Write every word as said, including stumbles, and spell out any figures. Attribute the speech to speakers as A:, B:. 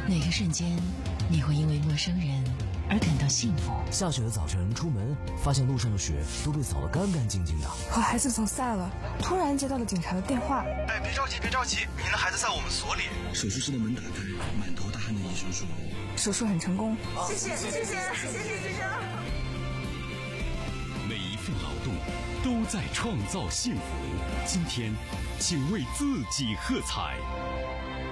A: 哪个瞬间，你会因为陌生人而感到幸福？
B: 下雪的早晨出门，发现路上的雪都被扫得干干净净的。
C: 和孩子走散了，突然接到了警察的电话。
D: 哎，别着急，别着急，您的孩子在我们所里。
E: 手术室的门打开，满头大汗的医生说：“
C: 手术很成功。”
F: 谢谢，谢谢，谢谢医生。
G: 每一份劳动都在创造幸福。今天，请为自己喝彩。